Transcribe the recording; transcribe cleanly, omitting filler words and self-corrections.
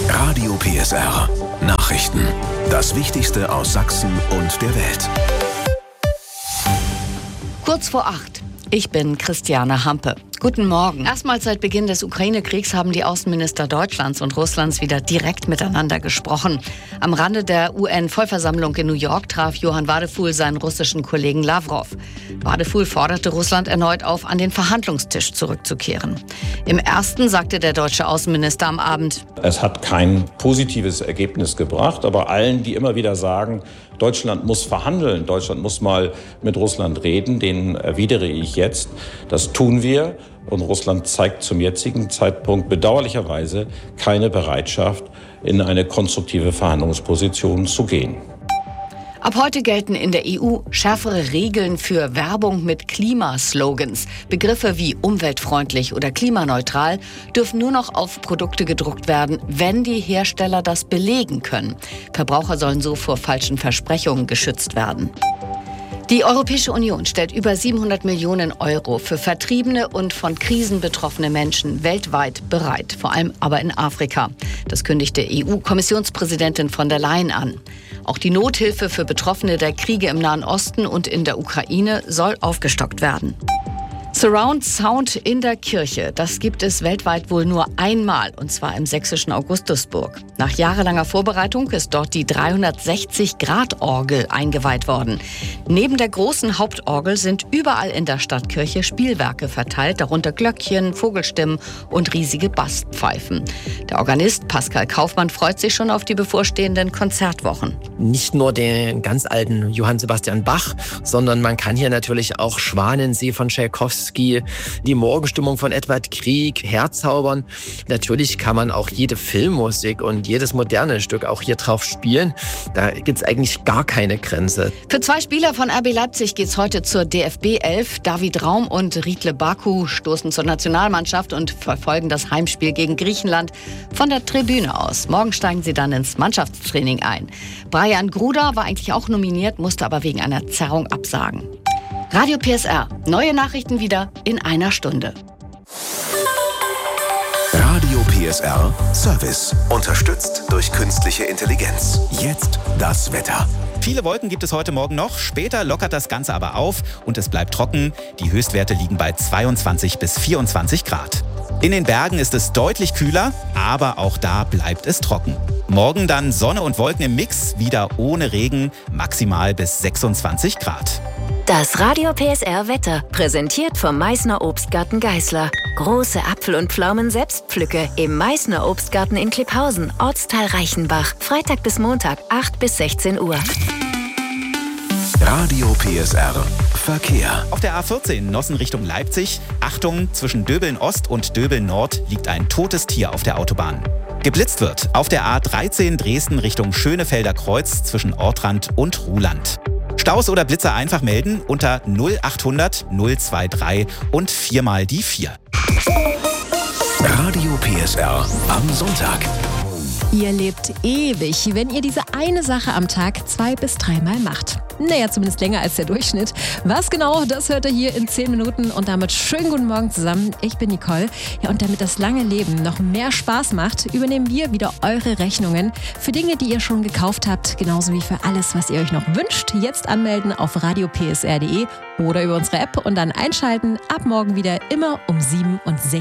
Radio PSR. Nachrichten. Das Wichtigste aus Sachsen und der Welt. Kurz vor 8. Ich bin Christiane Hampe. Guten Morgen. Erstmals seit Beginn des Ukraine-Kriegs haben die Außenminister Deutschlands und Russlands wieder direkt miteinander gesprochen. Am Rande der UN-Vollversammlung in New York traf Johann Wadephul seinen russischen Kollegen Lawrow. Wadephul forderte Russland erneut auf, an den Verhandlungstisch zurückzukehren. Im ersten sagte der deutsche Außenminister am Abend: Es hat kein positives Ergebnis gebracht, aber allen, die immer wieder sagen, Deutschland muss verhandeln, Deutschland muss mal mit Russland reden, denen erwidere ich jetzt, das tun wir. Und Russland zeigt zum jetzigen Zeitpunkt bedauerlicherweise keine Bereitschaft, in eine konstruktive Verhandlungsposition zu gehen. Ab heute gelten in der EU schärfere Regeln für Werbung mit Klimaslogans. Begriffe wie umweltfreundlich oder klimaneutral dürfen nur noch auf Produkte gedruckt werden, wenn die Hersteller das belegen können. Verbraucher sollen so vor falschen Versprechungen geschützt werden. Die Europäische Union stellt über 700 Millionen Euro für vertriebene und von Krisen betroffene Menschen weltweit bereit, vor allem aber in Afrika. Das kündigte EU-Kommissionspräsidentin von der Leyen an. Auch die Nothilfe für Betroffene der Kriege im Nahen Osten und in der Ukraine soll aufgestockt werden. Surround Sound in der Kirche, das gibt es weltweit wohl nur einmal, und zwar im sächsischen Augustusburg. Nach jahrelanger Vorbereitung ist dort die 360-Grad-Orgel eingeweiht worden. Neben der großen Hauptorgel sind überall in der Stadtkirche Spielwerke verteilt, darunter Glöckchen, Vogelstimmen und riesige Bastpfeifen. Der Organist Pascal Kaufmann freut sich schon auf die bevorstehenden Konzertwochen. Nicht nur den ganz alten Johann Sebastian Bach, sondern man kann hier natürlich auch Schwanensee von Tschaikowski, die Morgenstimmung von Edward Grieg herzaubern. Natürlich kann man auch jede Filmmusik und jedes moderne Stück auch hier drauf spielen. Da gibt es eigentlich gar keine Grenze. Für 2 Spieler von RB Leipzig geht's heute zur DFB 11. David Raum und Riedle Baku stoßen zur Nationalmannschaft und verfolgen das Heimspiel gegen Griechenland von der Tribüne aus. Morgen steigen sie dann ins Mannschaftstraining ein. Brian Gruder war eigentlich auch nominiert, musste aber wegen einer Zerrung absagen. Radio PSR. Neue Nachrichten wieder in einer Stunde. Radio PSR Service. Unterstützt durch künstliche Intelligenz. Jetzt das Wetter. Viele Wolken gibt es heute Morgen noch. Später lockert das Ganze aber auf und es bleibt trocken. Die Höchstwerte liegen bei 22 bis 24 Grad. In den Bergen ist es deutlich kühler, aber auch da bleibt es trocken. Morgen dann Sonne und Wolken im Mix, wieder ohne Regen, maximal bis 26 Grad. Das Radio PSR Wetter, präsentiert vom Meißner Obstgarten Geißler. Große Apfel- und Pflaumen-Selbstpflücke im Meißner Obstgarten in Klipphausen, Ortsteil Reichenbach. Freitag bis Montag, 8 bis 16 Uhr. Radio PSR Verkehr. Auf der A14 Nossen Richtung Leipzig. Achtung, zwischen Döbeln Ost und Döbeln Nord liegt ein totes Tier auf der Autobahn. Geblitzt wird auf der A13 Dresden Richtung Schönefelder Kreuz zwischen Ortrand und Ruhland. Staus oder Blitzer einfach melden unter 0800 023 und 4 mal die 4. Radio PSR am Sonntag. Ihr lebt ewig, wenn ihr diese eine Sache am Tag 2 bis 3 Mal macht. Naja, zumindest länger als der Durchschnitt. Was genau, das hört ihr hier in 10 Minuten und damit schönen guten Morgen zusammen. Ich bin Nicole. Ja, und damit das lange Leben noch mehr Spaß macht, übernehmen wir wieder eure Rechnungen für Dinge, die ihr schon gekauft habt, genauso wie für alles, was ihr euch noch wünscht. Jetzt anmelden auf radiopsr.de oder über unsere App und dann einschalten. Ab morgen wieder immer um 7 und 16